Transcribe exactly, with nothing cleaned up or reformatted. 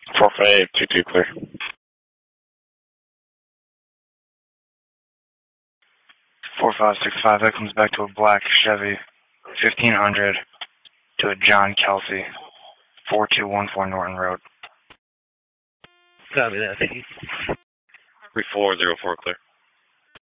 four five eight, two two clear. four five six five, that comes back to a black Chevy, fifteen hundred, to a John Kelsey, four two one four Norton Road. Copy that, thank you. three four zero four clear.